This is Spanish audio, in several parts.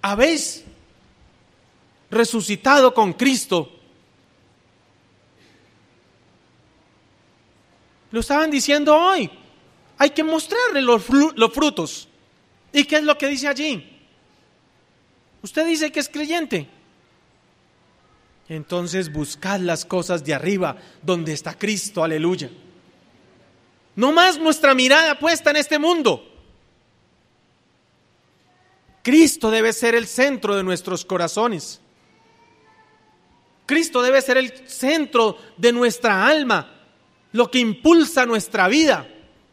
habéis resucitado con Cristo. Lo estaban diciendo hoy. Hay que mostrarle los frutos. ¿Y qué es lo que dice allí? Usted dice que es creyente. Entonces buscad las cosas de arriba, donde está Cristo, aleluya. No más nuestra mirada puesta en este mundo. Cristo debe ser el centro de nuestros corazones. Cristo debe ser el centro de nuestra alma, lo que impulsa nuestra vida.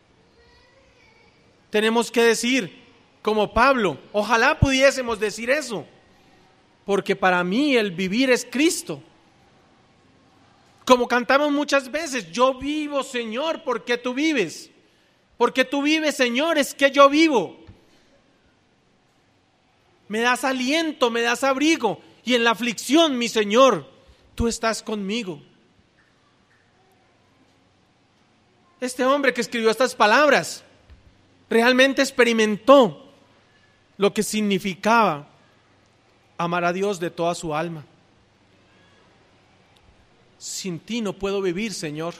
Tenemos que decir, como Pablo, ojalá pudiésemos decir eso, porque para mí el vivir es Cristo. Como cantamos muchas veces, yo vivo, Señor, porque tú vives. Porque tú vives, Señor, es que yo vivo. Me das aliento, me das abrigo, y en la aflicción, mi Señor, tú estás conmigo. Este hombre que escribió estas palabras realmente experimentó lo que significaba amar a Dios de toda su alma. Sin ti no puedo vivir, Señor,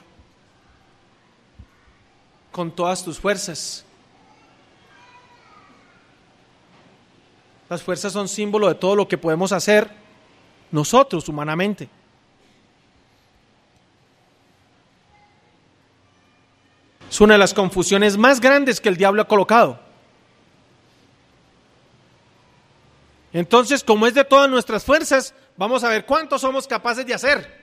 con todas tus fuerzas. Las fuerzas son símbolo de todo lo que podemos hacer nosotros humanamente. Es una de las confusiones más grandes que el diablo ha colocado. Entonces, como es de todas nuestras fuerzas, vamos a ver cuánto somos capaces de hacer.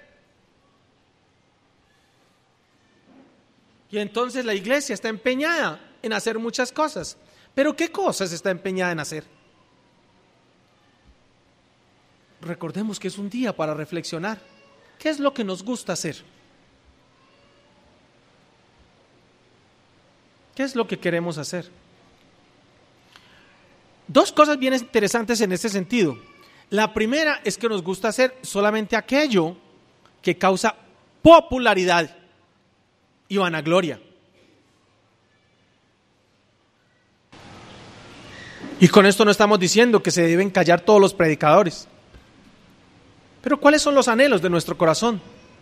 Y entonces la iglesia está empeñada en hacer muchas cosas. ¿Pero qué cosas está empeñada en hacer? Recordemos que es un día para reflexionar. ¿Qué es lo que nos gusta hacer? ¿Qué es lo que queremos hacer? Dos cosas bien interesantes en este sentido. La primera es que nos gusta hacer solamente aquello que causa popularidad y vanagloria. Y con esto no estamos diciendo que se deben callar todos los predicadores. Pero ¿cuáles son los anhelos de nuestro corazón?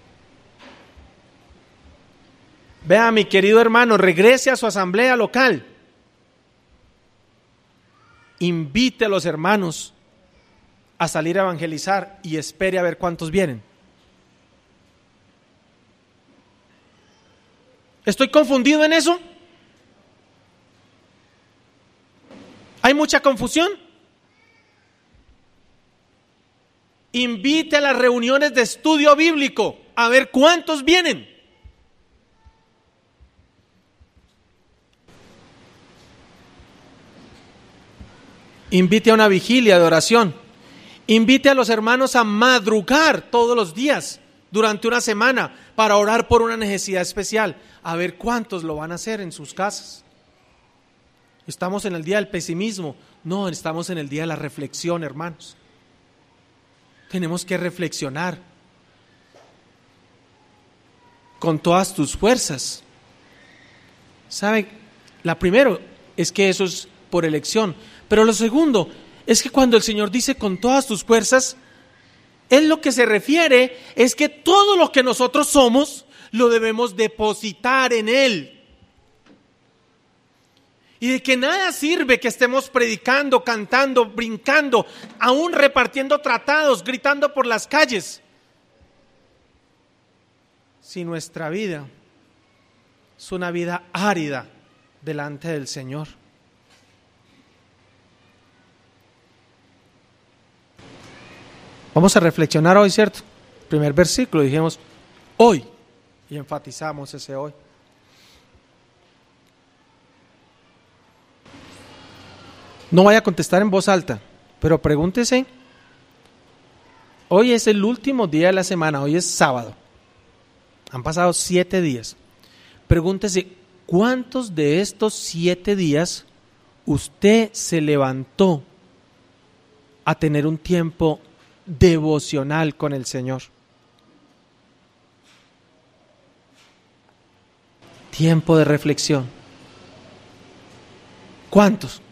Vea, mi querido hermano, regrese a su asamblea local. Invite a los hermanos a salir a evangelizar y espere a ver cuántos vienen. ¿Estoy confundido en eso? ¿Hay mucha confusión? Invite a las reuniones de estudio bíblico a ver cuántos vienen. Invite a una vigilia de oración. Invite a los hermanos a madrugar todos los días durante una semana para orar por una necesidad especial. A ver cuántos lo van a hacer en sus casas. ¿Estamos en el día del pesimismo? No, estamos en el día de la reflexión, hermanos. Tenemos que reflexionar con todas tus fuerzas. ¿Sabe? La primero es que eso es por elección. Pero lo segundo es que cuando el Señor dice con todas tus fuerzas, Él lo que se refiere es que todo lo que nosotros somos lo debemos depositar en Él. Y de que nada sirve que estemos predicando, cantando, brincando, aún repartiendo tratados, gritando por las calles, si nuestra vida es una vida árida delante del Señor. Vamos a reflexionar hoy, ¿cierto? Primer versículo, dijimos hoy, y enfatizamos ese hoy. No vaya a contestar en voz alta, pero pregúntese, hoy es el último día de la semana, hoy es sábado, han pasado 7 días. Pregúntese, ¿cuántos de estos 7 días usted se levantó a tener un tiempo devocional con el Señor? Tiempo de reflexión. ¿Cuántos?